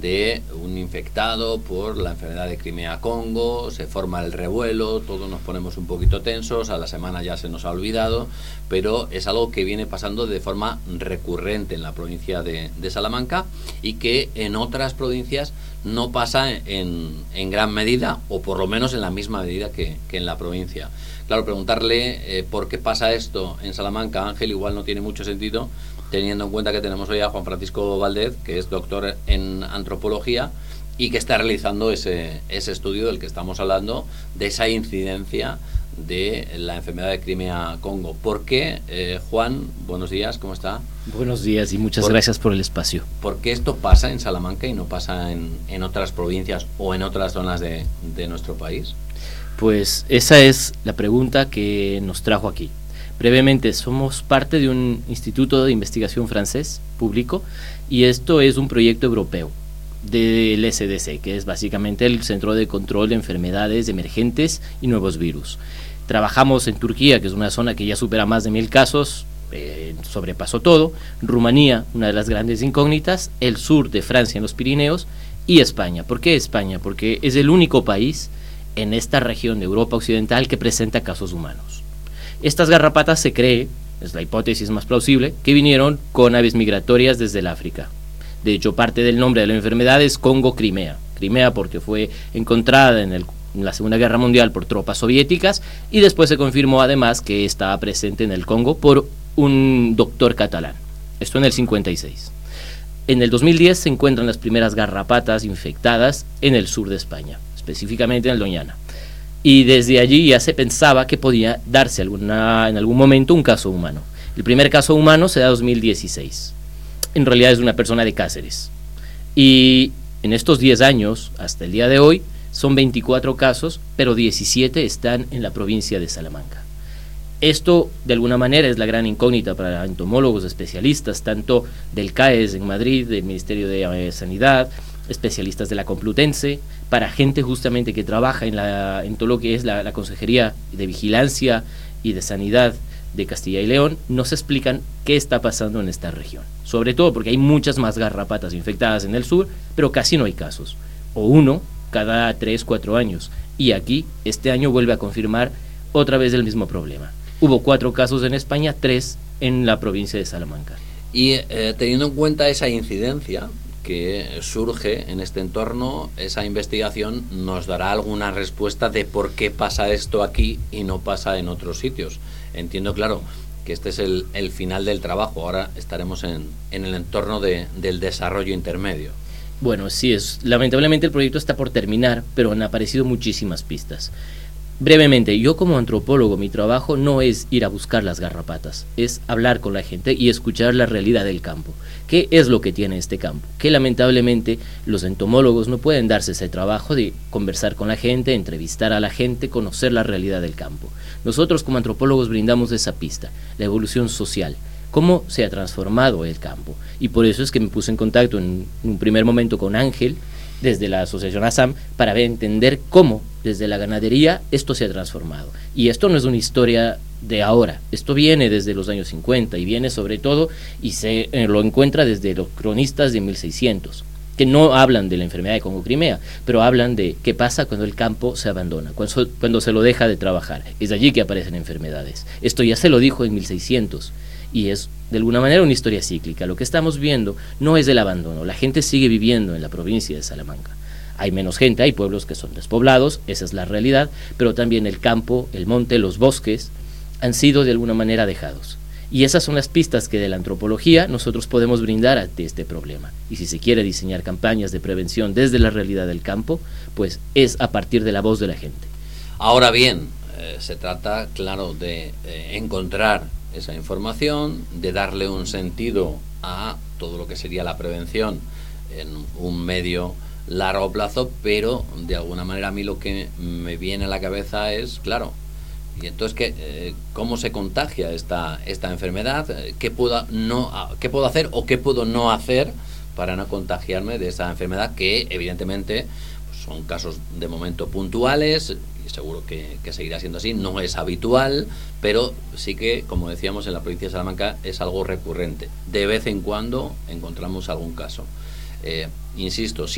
de un infectado por la enfermedad de Crimea-Congo, se forma el revuelo, todos nos ponemos un poquito tensos, a la semana ya se nos ha olvidado, pero es algo que viene pasando de forma recurrente en la provincia de Salamanca y que en otras provincias no pasa en gran medida, o por lo menos en la misma medida que en la provincia. Claro, preguntarle por qué pasa esto en Salamanca, Ángel, igual no tiene mucho sentido, teniendo en cuenta que tenemos hoy a Juan Francisco Valdez, que es doctor en antropología y que está realizando ese estudio del que estamos hablando, de esa incidencia de la enfermedad de Crimea-Congo. ¿Por qué, Juan? Buenos días, ¿cómo está? Buenos días y muchas gracias por el espacio. ¿Por qué esto pasa en Salamanca y no pasa en otras provincias o en otras zonas de nuestro país? Pues esa es la pregunta que nos trajo aquí. Brevemente, somos parte de un instituto de investigación francés público y esto es un proyecto europeo del SDC, que es básicamente el Centro de Control de Enfermedades Emergentes y Nuevos Virus. Trabajamos en Turquía, que es una zona que ya supera más de 1000 casos, sobrepasó todo, Rumanía, una de las grandes incógnitas, el sur de Francia en los Pirineos y España. ¿Por qué España? Porque es el único país en esta región de Europa Occidental que presenta casos humanos. Estas garrapatas se cree, es la hipótesis más plausible, que vinieron con aves migratorias desde el África. De hecho, parte del nombre de la enfermedad es Congo-Crimea. Crimea porque fue encontrada en la Segunda Guerra Mundial por tropas soviéticas y después se confirmó además que estaba presente en el Congo por un doctor catalán. Esto en el 56. En el 2010 se encuentran las primeras garrapatas infectadas en el sur de España, específicamente en el Doñana. Y desde allí ya se pensaba que podía darse en algún momento un caso humano. El primer caso humano se da en 2016. En realidad es una persona de Cáceres. Y en estos 10 años, hasta el día de hoy, son 24 casos, pero 17 están en la provincia de Salamanca. Esto, de alguna manera, es la gran incógnita para entomólogos especialistas, tanto del CAES en Madrid, del Ministerio de Sanidad, especialistas de la Complutense, para gente justamente que trabaja en todo lo que es la Consejería de Vigilancia y de Sanidad de Castilla y León, nos explican qué está pasando en esta región. Sobre todo porque hay muchas más garrapatas infectadas en el sur, pero casi no hay casos, o uno cada 3-4 años. Y aquí, este año vuelve a confirmar otra vez el mismo problema. Hubo 4 casos en España, 3 en la provincia de Salamanca. Y teniendo en cuenta esa incidencia que surge en este entorno, esa investigación nos dará alguna respuesta de por qué pasa esto aquí y no pasa en otros sitios. Entiendo, claro, que este es el final del trabajo. Ahora estaremos en el entorno del desarrollo intermedio. Bueno, sí, lamentablemente el proyecto está por terminar, pero han aparecido muchísimas pistas. Brevemente, yo como antropólogo, mi trabajo no es ir a buscar las garrapatas, es hablar con la gente y escuchar la realidad del campo. ¿Qué es lo que tiene este campo? Que lamentablemente los entomólogos no pueden darse ese trabajo de conversar con la gente, entrevistar a la gente, conocer la realidad del campo. Nosotros como antropólogos brindamos esa pista, la evolución social, cómo se ha transformado el campo. Y por eso es que me puse en contacto en un primer momento con Ángel, desde la asociación ASAM, para entender cómo desde la ganadería esto se ha transformado. Y esto no es una historia de ahora, esto viene desde los años 50 y viene sobre todo, y se lo encuentra desde los cronistas de 1600, que no hablan de la enfermedad de Congo-Crimea, pero hablan de qué pasa cuando el campo se abandona, cuando se lo deja de trabajar. Es allí que aparecen enfermedades. Esto ya se lo dijo en 1600. Y es de alguna manera una historia cíclica. Lo que estamos viendo no es el abandono, la gente sigue viviendo en la provincia de Salamanca. Hay menos gente, hay pueblos que son despoblados, esa es la realidad, pero también el campo, el monte, los bosques han sido de alguna manera dejados. Y esas son las pistas que de la antropología nosotros podemos brindar ante este problema. Y si se quiere diseñar campañas de prevención desde la realidad del campo, pues es a partir de la voz de la gente. Ahora bien, se trata, claro, de encontrar esa información, de darle un sentido a todo lo que sería la prevención en un medio largo plazo, pero de alguna manera a mí lo que me viene a la cabeza es, claro, y entonces ¿cómo se contagia esta enfermedad? ¿Qué puedo hacer o qué puedo no hacer para no contagiarme de esa enfermedad que evidentemente pues, son casos de momento puntuales? Seguro que seguirá siendo así, no es habitual, pero sí que, como decíamos, en la provincia de Salamanca es algo recurrente. De vez en cuando encontramos algún caso. Insisto,